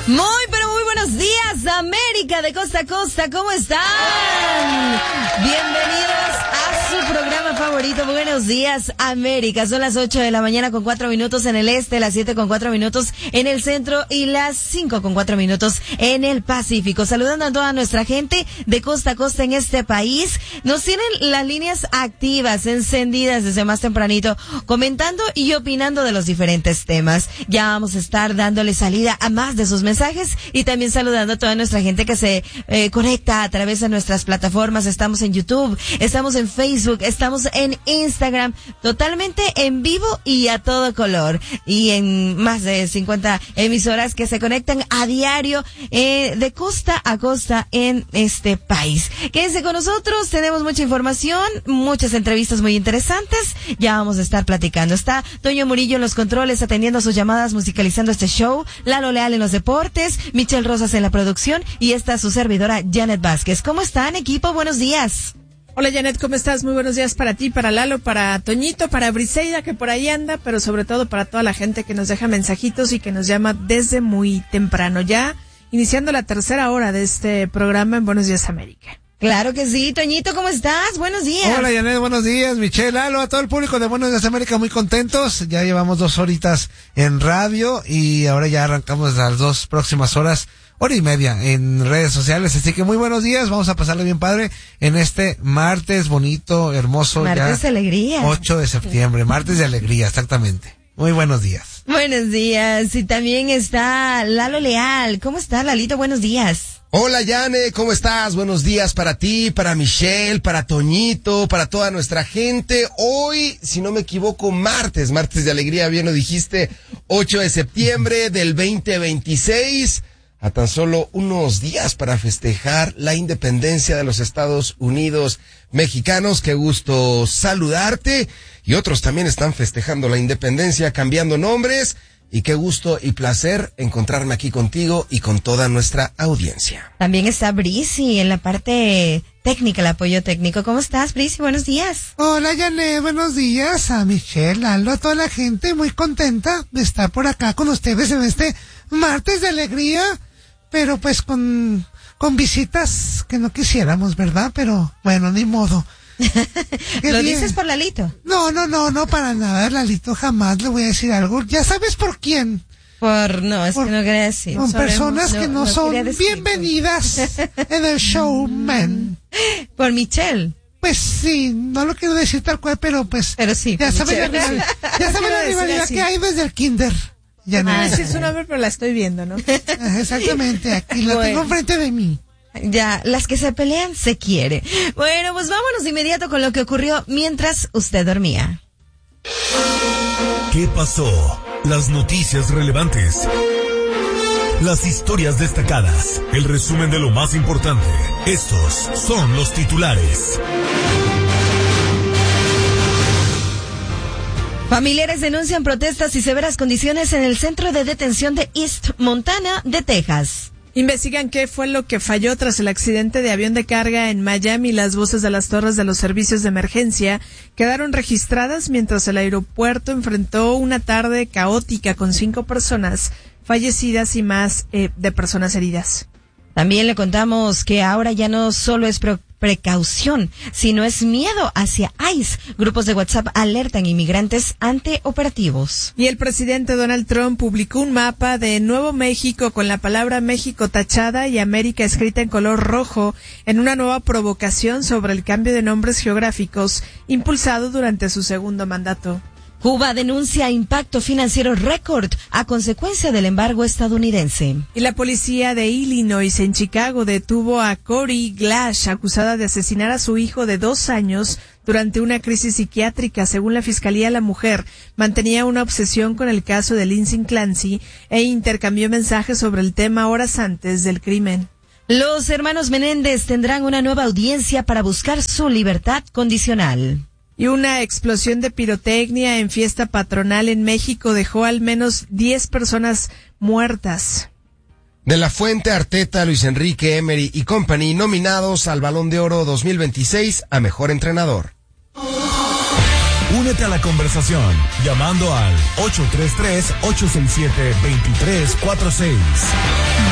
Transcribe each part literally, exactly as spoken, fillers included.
Muy, pero muy buenos días, América de costa a costa, ¿cómo están? Bienvenidos a su programa favorito, Buenos Días, América. Son las ocho de la mañana con cuatro minutos en el este, las siete con cuatro minutos en el centro y las cinco con cuatro minutos en el Pacífico. Saludando a toda nuestra gente de costa a costa en este país. Nos tienen las líneas activas, encendidas desde más tempranito, comentando y opinando de los diferentes temas. Ya vamos a estar dándole salida a más de sus mensajes y también saludando a toda nuestra gente que se eh, conecta a través de nuestras plataformas. Estamos en YouTube, estamos en Facebook, estamos en Instagram, totalmente en vivo y a todo color. Y en más de cincuenta emisoras que se conectan a diario eh, de costa a costa en este país. Quédense con nosotros, tenemos mucha información, muchas entrevistas muy interesantes. Ya vamos a estar platicando. Está Toño Murillo en los controles atendiendo sus llamadas, musicalizando este show. Lalo Leal en los deportes, Michelle Rosas en la producción y esta su servidora Janet Vázquez. ¿Cómo están, equipo? Buenos días. Hola Janet, ¿cómo estás? Muy buenos días para ti, para Lalo, para Toñito, para Briseida que por ahí anda, pero sobre todo para toda la gente que nos deja mensajitos y que nos llama desde muy temprano, ya iniciando la tercera hora de este programa en Buenos Días América. Claro que sí. Toñito, ¿cómo estás? Buenos días. Hola Janet, buenos días. Michelle, Lalo, a todo el público de Buenos Días América, muy contentos. Ya llevamos dos horitas en radio y ahora ya arrancamos las dos próximas horas, hora y media en redes sociales. Así que muy buenos días, vamos a pasarle bien padre en este martes bonito, hermoso. Martes de alegría. ocho de septiembre, martes de alegría, exactamente. Muy buenos días. Buenos días. Y también está Lalo Leal. ¿Cómo está, Lalito? Buenos días. Hola, Yane, ¿cómo estás? Buenos días para ti, para Michelle, para Toñito, para toda nuestra gente. Hoy, si no me equivoco, martes, martes de alegría, bien lo dijiste, ocho de septiembre del veinte veintiséis, a tan solo unos días para festejar la independencia de los Estados Unidos mexicanos. Qué gusto saludarte. Y otros también están festejando la independencia, cambiando nombres. Y qué gusto y placer encontrarme aquí contigo y con toda nuestra audiencia. También está Brisi en la parte técnica, el apoyo técnico. ¿Cómo estás, Brisi? Buenos días. Hola, Janet, buenos días. A Michelle, Lalo, a toda la gente, muy contenta de estar por acá con ustedes en este martes de alegría, pero pues con, con visitas que no quisiéramos, ¿verdad? Pero bueno, ni modo. ¿Lo bien. Dices por Lalito? No, no, no, no para nada, Lalito, jamás le voy a decir algo. Ya sabes por quién. Por, no, es por, que no quería decir. Con Sabemos, personas no, que no, no son bienvenidas en el showman. Por Michelle. Pues sí, no lo quiero decir tal cual, pero pues. Pero sí. Ya saben la rivalidad, ya saben la rivalidad que hay desde el kinder. Ya no. Ah, sí, es su nombre, pero la estoy viendo, ¿no? Exactamente, aquí la bueno. tengo enfrente de mí. Ya, las que se pelean se quiere. Bueno, pues vámonos de inmediato con lo que ocurrió mientras usted dormía. ¿Qué pasó? Las noticias relevantes. Las historias destacadas. El resumen de lo más importante. Estos son los titulares. Familiares denuncian protestas y severas condiciones en el centro de detención de East Montana de Texas. Investigan qué fue lo que falló tras el accidente de avión de carga en Miami. Las voces de las torres de los servicios de emergencia quedaron registradas mientras el aeropuerto enfrentó una tarde caótica con cinco personas fallecidas y más eh, de personas heridas. También le contamos que ahora ya no solo es pre- precaución, sino es miedo hacia ICE. Grupos de WhatsApp alertan inmigrantes ante operativos. Y el presidente Donald Trump publicó un mapa de Nuevo México con la palabra México tachada y América escrita en color rojo en una nueva provocación sobre el cambio de nombres geográficos impulsado durante su segundo mandato. Cuba denuncia impacto financiero récord a consecuencia del embargo estadounidense. Y la policía de Illinois en Chicago detuvo a Corey Glash, acusada de asesinar a su hijo de dos años durante una crisis psiquiátrica. Según la fiscalía, la mujer mantenía una obsesión con el caso de Lindsay Clancy e intercambió mensajes sobre el tema horas antes del crimen. Los hermanos Menéndez tendrán una nueva audiencia para buscar su libertad condicional. Y una explosión de pirotecnia en fiesta patronal en México dejó al menos diez personas muertas. De la Fuente, Arteta, Luis Enrique, Emery y Company nominados al Balón de Oro dos mil veintiséis a Mejor Entrenador. Únete a la conversación llamando al ocho tres tres, ocho seis siete, dos tres cuatro seis.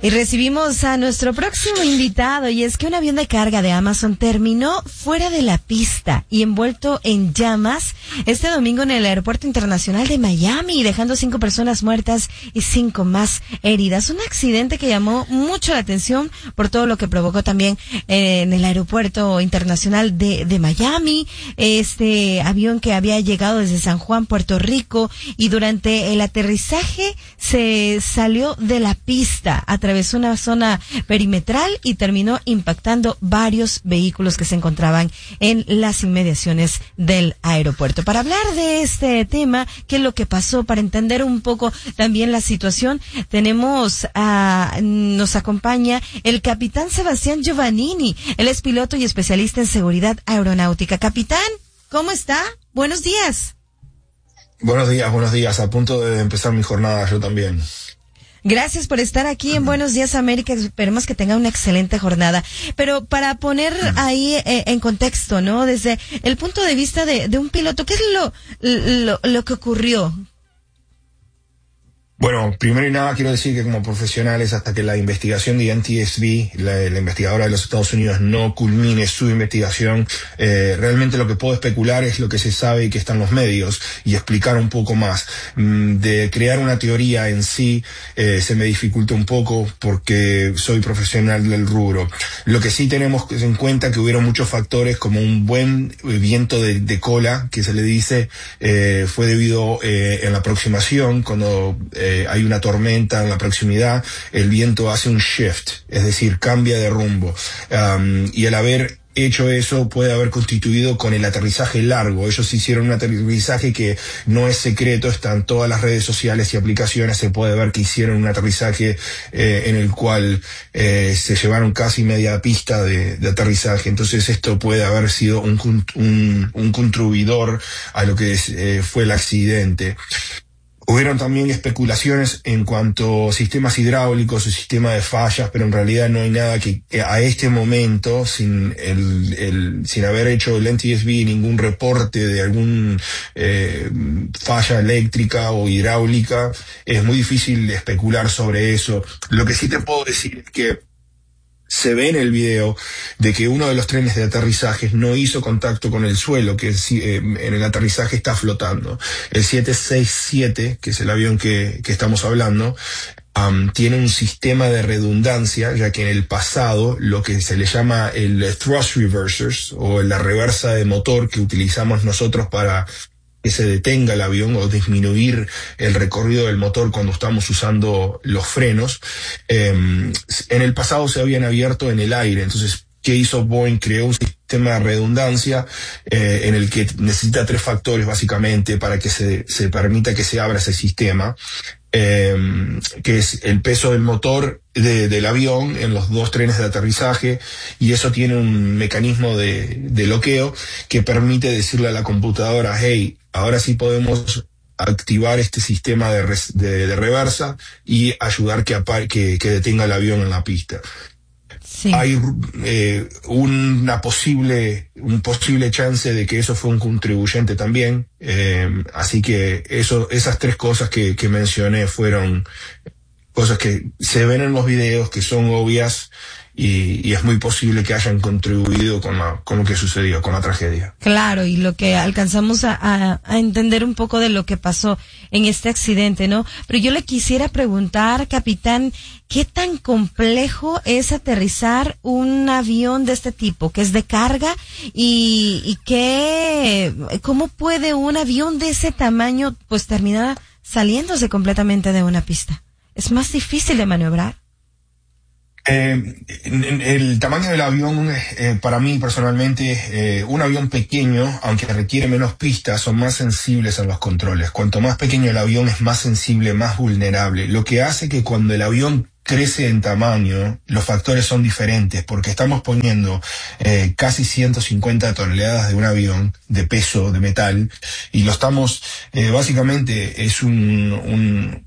Y recibimos a nuestro próximo invitado, y es que un avión de carga de Amazon terminó fuera de la pista y envuelto en llamas este domingo en el Aeropuerto Internacional de Miami, dejando cinco personas muertas y cinco más heridas. Un accidente que llamó mucho la atención por todo lo que provocó también en el Aeropuerto Internacional de, de Miami. Este avión que había llegado desde San Juan, Puerto Rico, y durante el aterrizaje se salió de la pista a través atravesó una zona perimetral y terminó impactando varios vehículos que se encontraban en las inmediaciones del aeropuerto. Para hablar de este tema, qué es lo que pasó, para entender un poco también la situación, tenemos a, nos acompaña el capitán Sebastián Giovannini. Él es piloto y especialista en seguridad aeronáutica. Capitán, ¿cómo está? Buenos días. Buenos días, buenos días. A punto de empezar mi jornada yo también. Gracias por estar aquí en Buenos Días América. Esperemos que tenga una excelente jornada. Pero para poner ahí eh, en contexto, ¿no? Desde el punto de vista de, de un piloto, ¿qué es lo, lo, lo que ocurrió? Bueno, primero y nada quiero decir que como profesionales, hasta que la investigación de N T S B, la, la investigadora de los Estados Unidos, no culmine su investigación, eh, realmente lo que puedo especular es lo que se sabe y que está en los medios, y explicar un poco más. De crear una teoría en sí, eh, se me dificulta un poco porque soy profesional del rubro. Lo que sí tenemos en cuenta que hubieron muchos factores, como un buen viento de, de cola, que se le dice, eh, fue debido eh, en la aproximación, cuando eh, hay una tormenta en la proximidad, el viento hace un shift, es decir, cambia de rumbo. Um, y el haber hecho eso puede haber constituido con el aterrizaje largo. Ellos hicieron un aterrizaje que no es secreto, está en todas las redes sociales y aplicaciones, se puede ver que hicieron un aterrizaje eh, en el cual eh, se llevaron casi media pista de, de aterrizaje. Entonces esto puede haber sido un, un, un contribuidor a lo que es, eh, fue el accidente. Hubieron también especulaciones en cuanto a sistemas hidráulicos o sistemas de fallas, pero en realidad no hay nada que, que a este momento, sin el, el, sin haber hecho el N T S B ningún reporte de algún eh, falla eléctrica o hidráulica, es muy difícil especular sobre eso. Lo que sí te puedo decir es que se ve en el video de que uno de los trenes de aterrizajes no hizo contacto con el suelo, que eh, en el aterrizaje está flotando. El siete seis siete, que es el avión que, que estamos hablando, um, tiene un sistema de redundancia, ya que en el pasado lo que se le llama el thrust reversers, o la reversa de motor que utilizamos nosotros para que se detenga el avión o disminuir el recorrido del motor cuando estamos usando los frenos, eh, en el pasado se habían abierto en el aire. Entonces, ¿qué hizo Boeing? Creó un sistema de redundancia eh, en el que necesita tres factores básicamente para que se, se permita que se abra ese sistema. Eh, que es el peso del motor de, del avión en los dos trenes de aterrizaje, y eso tiene un mecanismo de, de bloqueo que permite decirle a la computadora, hey, ahora sí podemos activar este sistema de, res, de, de reversa y ayudar que, que, que detenga el avión en la pista. Sí. Hay eh, una posible, un posible chance de que eso fue un contribuyente también, eh, así que eso, esas tres cosas que, que mencioné fueron cosas que se ven en los videos, que son obvias, y, y es muy posible que hayan contribuido con, la, con lo que sucedió, con la tragedia. Claro, y lo que alcanzamos a, a, a entender un poco de lo que pasó en este accidente, ¿no? Pero yo le quisiera preguntar, capitán, ¿qué tan complejo es aterrizar un avión de este tipo, que es de carga, y, y qué, cómo puede un avión de ese tamaño pues terminar saliéndose completamente de una pista? ¿Es más difícil de maniobrar? Eh, el tamaño del avión, eh, para mí personalmente, eh, un avión pequeño, aunque requiere menos pistas, son más sensibles a los controles. Cuanto más pequeño el avión es más sensible, más vulnerable. Lo que hace que cuando el avión crece en tamaño, los factores son diferentes, porque estamos poniendo eh, casi ciento cincuenta toneladas de un avión de peso, de metal, y lo estamos, eh, básicamente es un... un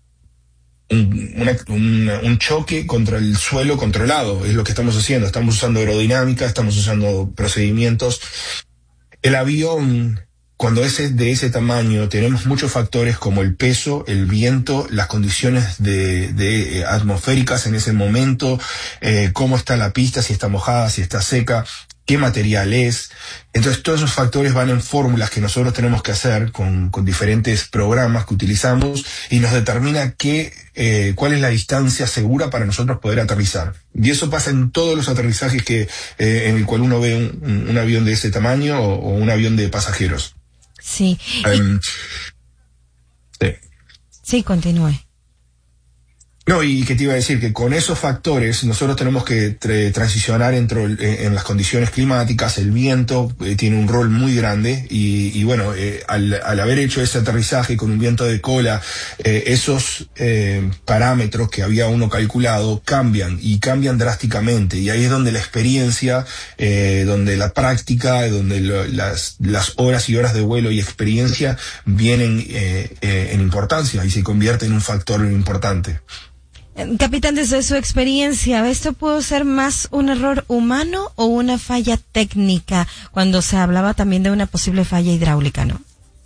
Un, una, un, un choque contra el suelo controlado, es lo que estamos haciendo. Estamos usando aerodinámica, estamos usando procedimientos. El avión, cuando es de ese tamaño, tenemos muchos factores como el peso, el viento, las condiciones de, de eh, atmosféricas en ese momento, eh, cómo está la pista, si está mojada, si está seca, qué material es. Entonces todos esos factores van en fórmulas que nosotros tenemos que hacer con, con diferentes programas que utilizamos y nos determina qué, eh, cuál es la distancia segura para nosotros poder aterrizar. Y eso pasa en todos los aterrizajes que, eh, en el cual uno ve un, un, un avión de ese tamaño o, o un avión de pasajeros. Sí. Um, sí. Sí, continúe. No, y que te iba a decir que con esos factores nosotros tenemos que tre- transicionar entre, eh, en las condiciones climáticas. El viento eh, tiene un rol muy grande y, y bueno, eh, al, al haber hecho ese aterrizaje con un viento de cola, eh, esos eh, parámetros que había uno calculado cambian y cambian drásticamente, y ahí es donde la experiencia, eh, donde la práctica, donde lo, las, las horas y horas de vuelo y experiencia vienen eh, eh, en importancia y se convierte en un factor importante. Capitán, desde su experiencia, ¿esto pudo ser más un error humano o una falla técnica cuando se hablaba también de una posible falla hidráulica, no?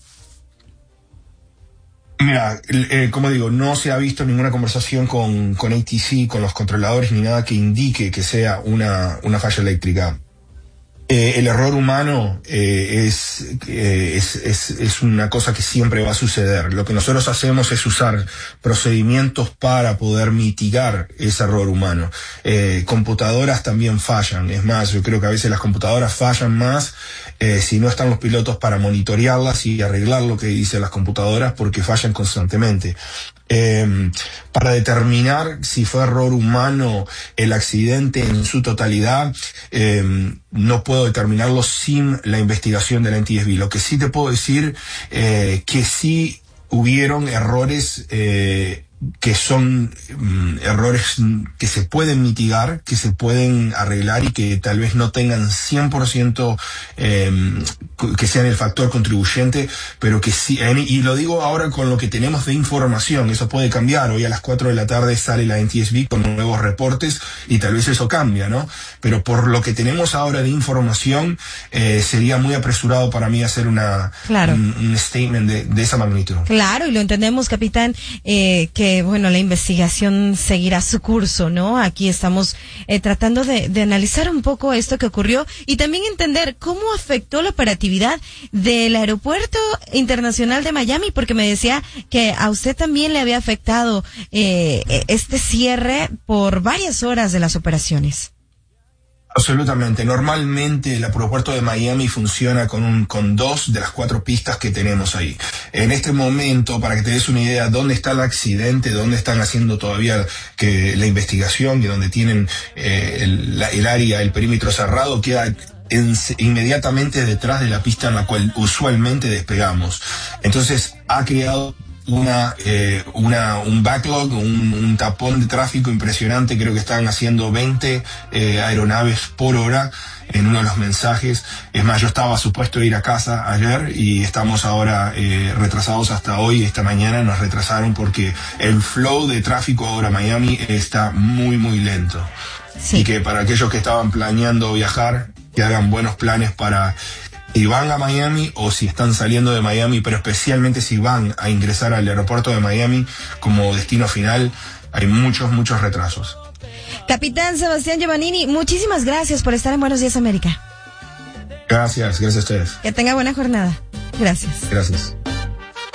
Mira, eh, como digo, no se ha visto ninguna conversación con, con A T C, con los controladores, ni nada que indique que sea una, una falla eléctrica. Eh, el error humano eh, es, eh, es, es, es una cosa que siempre va a suceder. Lo que nosotros hacemos es usar procedimientos para poder mitigar ese error humano. Eh, computadoras también fallan. Es más, yo creo que a veces las computadoras fallan más eh, si no están los pilotos para monitorearlas y arreglar lo que dicen las computadoras, porque fallan constantemente. Eh, para determinar si fue error humano el accidente en su totalidad, eh, no puedo determinarlo sin la investigación de la N T S B. Lo que sí te puedo decir eh, que sí hubieron errores eh, que son um, errores que se pueden mitigar, que se pueden arreglar y que tal vez no tengan cien por ciento eh, que sean el factor contribuyente, pero que sí, y lo digo ahora con lo que tenemos de información, eso puede cambiar. Hoy a las cuatro de la tarde sale la N T S B con nuevos reportes y tal vez eso cambia, ¿no? Pero por lo que tenemos ahora de información, eh, sería muy apresurado para mí hacer una claro. un, un statement de, de esa magnitud. Claro, y lo entendemos, capitán, eh, que bueno, la investigación seguirá su curso, ¿no? Aquí estamos eh, tratando de, de analizar un poco esto que ocurrió y también entender cómo afectó la operatividad del Aeropuerto Internacional de Miami, porque me decía que a usted también le había afectado eh, este cierre por varias horas de las operaciones. Absolutamente. Normalmente el aeropuerto de Miami funciona con un, con dos de las cuatro pistas que tenemos ahí. En este momento, para que te des una idea dónde está el accidente, dónde están haciendo todavía que la investigación y donde tienen eh, el, la, el área, el perímetro cerrado, queda en, inmediatamente detrás de la pista en la cual usualmente despegamos. Entonces ha creado una, eh, una, un backlog, un, un tapón de tráfico impresionante. Creo que están haciendo veinte eh, aeronaves por hora en uno de los mensajes. Es más, yo estaba supuesto a ir a casa ayer y estamos ahora eh, retrasados hasta hoy. Esta mañana nos retrasaron porque el flow de tráfico ahora a Miami está muy, muy lento. Sí. Y que para aquellos que estaban planeando viajar, que hagan buenos planes para si van a Miami o si están saliendo de Miami, pero especialmente si van a ingresar al aeropuerto de Miami como destino final, hay muchos, muchos retrasos. Capitán Sebastián Giovannini, muchísimas gracias por estar en Buenos Días América. Gracias, gracias a ustedes. Que tenga buena jornada. Gracias. Gracias.